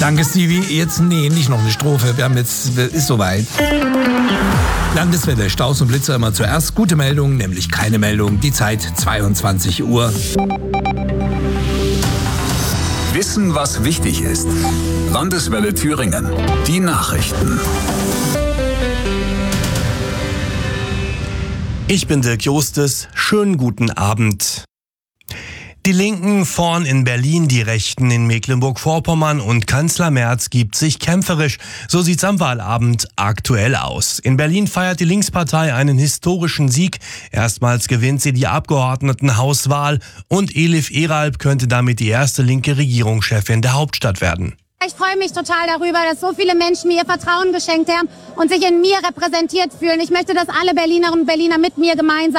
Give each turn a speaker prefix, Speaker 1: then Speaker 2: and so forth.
Speaker 1: Danke, Stevie. Jetzt, nicht noch eine Strophe. Ist soweit. Landeswelle, Staus und Blitzer immer zuerst. Gute Meldung, nämlich keine Meldung. Die Zeit 22 Uhr.
Speaker 2: Wissen, was wichtig ist. Landeswelle Thüringen. Die Nachrichten.
Speaker 3: Ich bin Dirk Jostes. Schönen guten Abend. Die Linken vorn in Berlin, die Rechten in Mecklenburg-Vorpommern und Kanzler Merz gibt sich kämpferisch. So sieht's am Wahlabend aktuell aus. In Berlin feiert die Linkspartei einen historischen Sieg. Erstmals gewinnt sie die Abgeordnetenhauswahl und Elif Eralp könnte damit die erste linke Regierungschefin der Hauptstadt werden.
Speaker 4: Ich freue mich total darüber, dass so viele Menschen mir ihr Vertrauen geschenkt haben und sich in mir repräsentiert fühlen. Ich möchte, dass alle Berlinerinnen und Berliner mit mir gemeinsam